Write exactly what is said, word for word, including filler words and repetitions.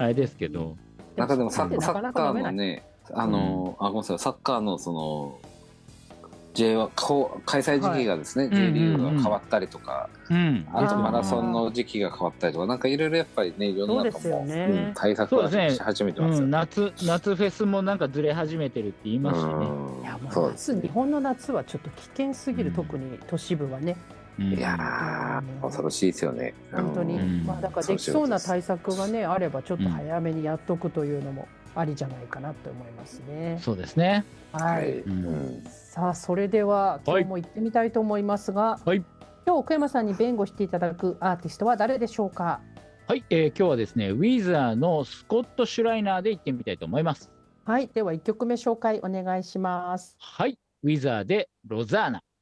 あれですけど、 なんかでもサでもサッカーなかなか飲めないのね、あの、あ、ごめんなさい、サッカーのその J はこう開催時期がですね、 い J リーグが変わったりとか、 うん、 あとマラソンあの時期が変わったりとか、なんかいろいろやっぱりね、世の中そうですよも、 ねうん、対策はそうですねし始めてますようん、 ね。 夏夏フェスもなんかずれ始めてるって言いますしね。 うんいやもそううです夏、日本の夏はちょっと危険すぎる、 うん特に都市部はね、 うんいやー、恐ろしいですよね。 本当に、 うんまあだからできそうな対策がねあればちょっと早めにやっとくというのもありじゃないかなと思いますね。 そうですね。 はい、 はい。 ううんん。 さあそれでは今日も行ってみたいと思いますが、 はい、 今日奥山さんに弁護していただくアーティストは誰でしょうか？ はいえー今日はですね、ウィザーのスコット・シュライナーで行ってみたいと思います。 はい、ではいっきょくめ紹介お願いします。 はい、ウィザーでロザーナ。